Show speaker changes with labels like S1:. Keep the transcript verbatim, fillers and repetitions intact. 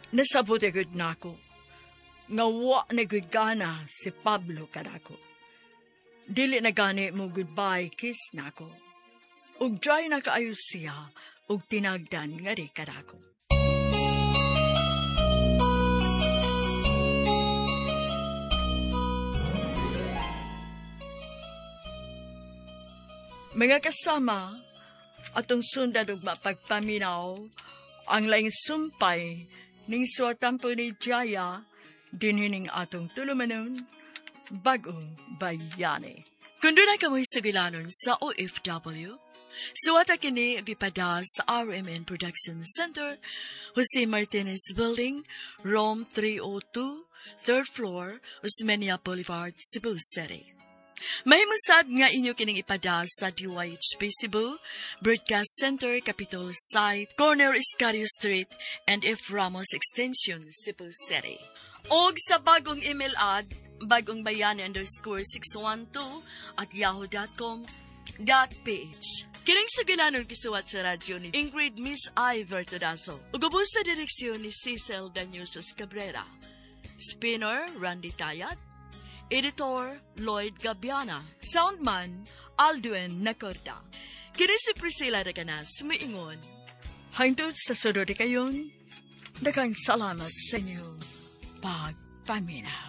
S1: Nasabuti gud nako. Nga wa na gud gana si Pablo kadako. Dili na gani mo goodbye kiss nako. Ug dry na kaayo siya, ug tinagdan nga di kadako. Mga kasama, atong sundan ug mapagpaminaw, ang laing sumpay ning suwatampo ni Jaya, dinhining atong tulumanon, bagong bayani. Kung doon ay kamoy sugilanon sa O F W, suwata kini agipada sa R M N Production Center, Jose Martinez Building, Rome three oh two, third floor, Osmeña Boulevard, Cebu City. Mahimusad nga inyo kining ipada sa D Y H P Cebu, Broadcast Center, Capitol Site, Corner Iscario Street, and F. Ramos Extension, Cebu City. Og sa bagong email ad, bagongbayani underscore six one two at yahoo dot com dot ph. Kining sugilanon kisuwat sa radyo ni Ingrid Miss I. Vertodaso. Ugubos sa direksyon ni Cecil Daniusos Cabrera. Spinner, Randy Tayat. Editor, Lloyd Gabiana. Soundman, Aldwin Nacorda. Kini si Priscilla Daganas, sumiingon. Hangtod sa sunod kayon, daghang salamat sa inyo pagpaminaw.